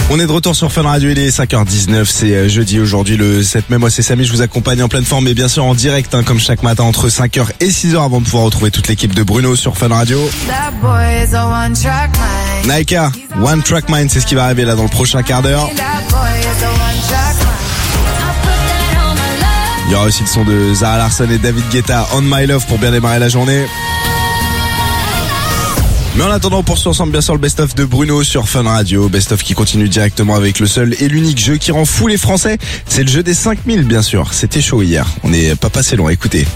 On est de retour sur Fun Radio, il est 5h19, c'est jeudi aujourd'hui le 7 mai. Moi c'est Samy, je vous accompagne en pleine forme et bien sûr en direct comme chaque matin entre 5h et 6h avant de pouvoir retrouver toute l'équipe de Bruno sur Fun Radio. Naika, One Track Mind, c'est ce qui va arriver là dans le prochain quart d'heure. Il y aura aussi le son de Zara Larsson et David Guetta, On My Love pour bien démarrer la journée. Mais en attendant, on poursuit ensemble bien sûr le best-of de Bruno sur Fun Radio. Best-of qui continue directement avec le seul et l'unique jeu qui rend fou les Français. C'est le jeu des 5000 bien sûr. C'était chaud hier. On n'est pas passé loin, écoutez.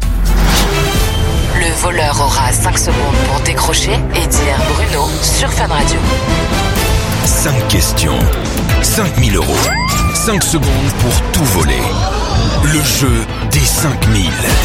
Le voleur aura 5 secondes pour décrocher et dire Bruno sur Fun Radio. 5 questions, 5000 €. 5 secondes pour tout voler. Le jeu des 5000.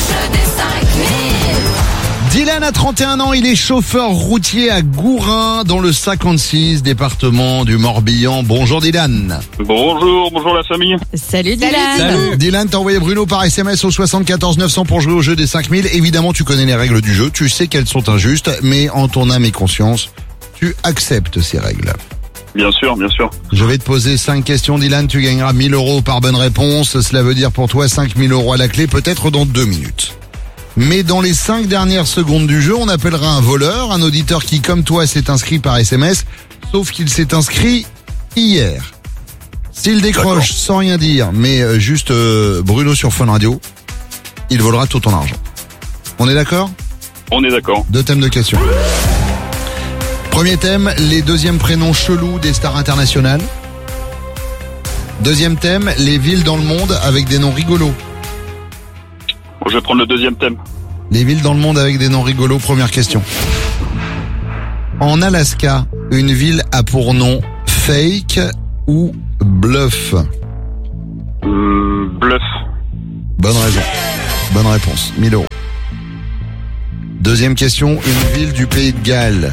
Dylan a 31 ans, il est chauffeur routier à Gourin dans le 56, département du Morbihan. Bonjour Dylan. Bonjour la famille. Salut Dylan. Salut. Dylan, t'as envoyé Bruno par SMS au 74 900 pour jouer au jeu des 5000. Évidemment, tu connais les règles du jeu, tu sais qu'elles sont injustes, mais en ton âme et conscience, tu acceptes ces règles. Bien sûr. Je vais te poser 5 questions, Dylan, tu gagneras 1000 € par bonne réponse. Cela veut dire pour toi 5000 € à la clé, peut-être dans 2 minutes. Mais dans les 5 dernières secondes du jeu, on appellera un voleur, un auditeur qui, comme toi, s'est inscrit par SMS, sauf qu'il s'est inscrit hier. S'il décroche sans rien dire, mais juste Bruno sur Fun Radio, il volera tout ton argent. On est d'accord ? On est d'accord. 2 thèmes de questions. Premier thème, les deuxièmes prénoms chelous des stars internationales. Deuxième thème, les villes dans le monde avec des noms rigolos. Je vais prendre le deuxième thème. Les villes dans le monde avec des noms rigolos, première question. En Alaska, une ville a pour nom Fake ou Bluff ? Bluff. Bonne raison. Bonne réponse. 1000 €. Deuxième question, une ville du Pays de Galles.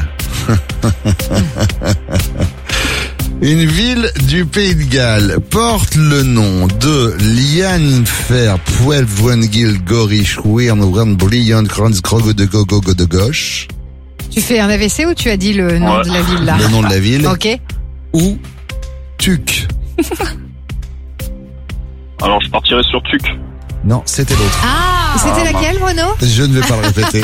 Une ville du Pays de Galles porte le nom de Lianfer Puelvoengil Gorish Wern Brilliant Krogo de Gogo de gauche. Tu fais un AVC ou tu as dit le nom de la ville là ? Le nom de la ville. Ok. Ou Tuc. Alors je partirai sur Tuc. Non, c'était l'autre. C'était laquelle, Bruno ? Je ne vais pas le répéter.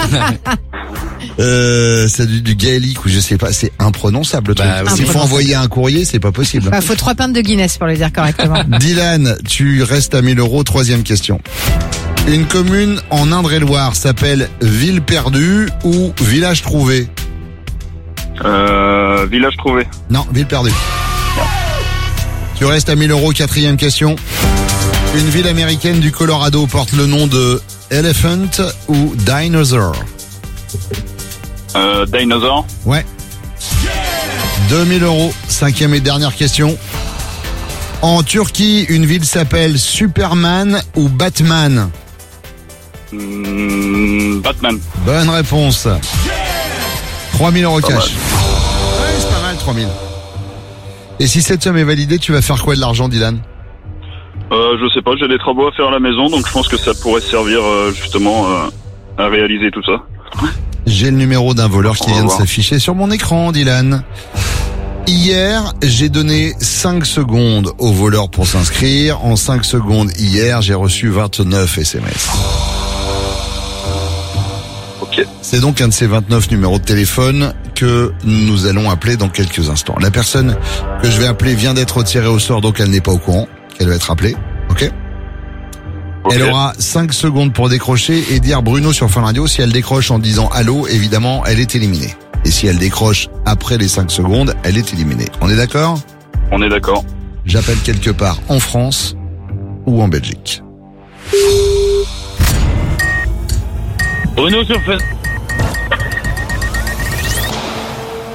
C'est du gaélique ou je sais pas, c'est imprononçable le truc. S'il faut envoyer un courrier, c'est pas possible. Faut 3 pintes de Guinness pour le dire correctement. Dylan, tu restes à 1000 €, troisième question. Une commune en Indre-et-Loire s'appelle Ville Perdue ou Village Trouvé ? Village Trouvé. Non, Ville Perdue. Tu restes à 1000 €, quatrième question. Une ville américaine du Colorado porte le nom de Elephant ou Dinosaur ? Dinosaur. Ouais. 2000 €, cinquième et dernière question. En Turquie, une ville s'appelle Superman ou Batman ? Batman. Bonne réponse. 3000 € cash. Ouais, c'est pas mal, 3000. Et si cette somme est validée, tu vas faire quoi de l'argent, Dylan ? Je sais pas, j'ai des travaux à faire à la maison, donc je pense que ça pourrait servir justement à réaliser tout ça. J'ai le numéro d'un voleur qui vient de s'afficher sur mon écran, Dylan. Hier, j'ai donné 5 secondes au voleur pour s'inscrire. En 5 secondes hier, j'ai reçu 29 SMS. Ok. C'est donc un de ces 29 numéros de téléphone que nous allons appeler dans quelques instants. La personne que je vais appeler vient d'être tirée au sort, donc elle n'est pas au courant qu'elle va être appelée. Ok ? Elle aura 5 secondes pour décrocher et dire Bruno sur Fun Radio. Si elle décroche en disant allô, évidemment, elle est éliminée. Et si elle décroche après les 5 secondes, elle est éliminée. On est d'accord ? On est d'accord. J'appelle quelque part en France ou en Belgique. Bruno sur Fun. Allô ?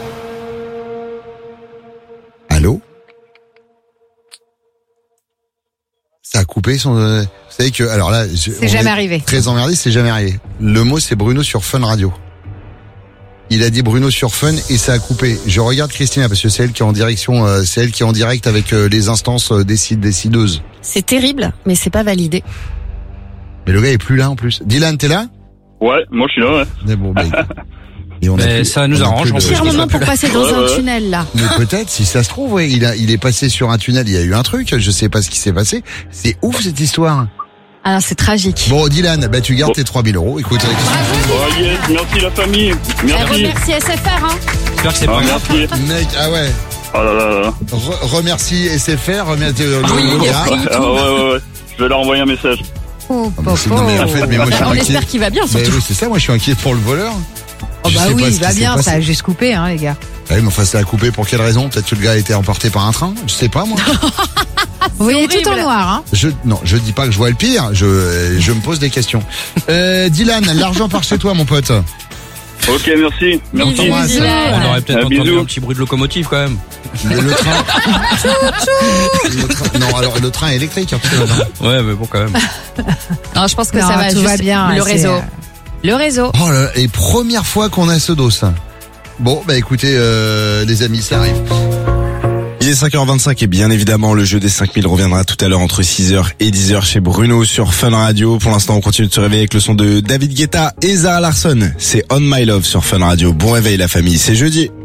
Ça a coupé son... Vous savez que... Alors là... C'est jamais arrivé. Très emmerdé, c'est jamais arrivé. Le mot, c'est Bruno sur Fun Radio. Il a dit Bruno sur Fun et ça a coupé. Je regarde Christina parce que c'est elle qui est en direction, c'est elle qui est en direct avec les instances décideuses. C'est terrible, mais c'est pas validé. Mais le gars est plus là en plus. Dylan, t'es là ? Ouais, moi je suis là, ouais. Mais bon, Et on a Mais plus- ça nous on a arrange, plus en de- plus. Pire moment pour passer dans Ouais, un ouais. tunnel là. Mais peut-être, si ça se trouve, ouais, il est passé sur un tunnel, il y a eu un truc, je sais pas ce qui s'est passé. C'est ouf cette histoire. Ah, c'est tragique. Bon, Dylan, bah tu gardes Bon. tes 3000 €. Écoute, Oh yes, merci la famille. Elle Merci. remercie SFR, hein. J'espère que c'est Ah, pas grave. merci. mec, ah ouais. Oh là là là. Remercie SFR, remercie le Oui, gars. Ah, ouais. Je vais leur envoyer un message. Oh, Ah, bah, c'est- non, mais en fait, mais moi je suis On inquiet. espère qu'il va bien, Mais surtout. oui, c'est ça, moi je suis inquiet pour le voleur. Oh Je bah sais oui, pas ce il va qui s'est bien, passé. ça a juste coupé, hein, les gars. Ah oui, mais enfin, ça a coupé pour quelle raison? Peut-être que le gars a été emporté par un train? Je sais pas, moi. Vous voyez tout en horrible. noir, hein. Non, je dis pas que je vois le pire, je me pose des questions. Dylan, l'argent part chez toi, mon pote. Ok, merci. Merci. Bisous, t'embrasse. Dylan. On aurait peut-être entendu bisous. un petit bruit de locomotive quand même. Le train. Non, alors le train électrique, hein, parce que, attends. Ouais, mais bon quand même. Non, je pense que Non, ça va tout juste va bien. le c'est, réseau. Le réseau. Oh là, et première fois qu'on a ce dos. Bon, bah écoutez, les amis, ça arrive. Il est 5h25 et bien évidemment le jeu des 5000 reviendra tout à l'heure entre 6h et 10h chez Bruno sur Fun Radio. Pour l'instant on continue de se réveiller avec le son de David Guetta et Zara Larsson. C'est On My Love sur Fun Radio. Bon réveil la famille, c'est jeudi.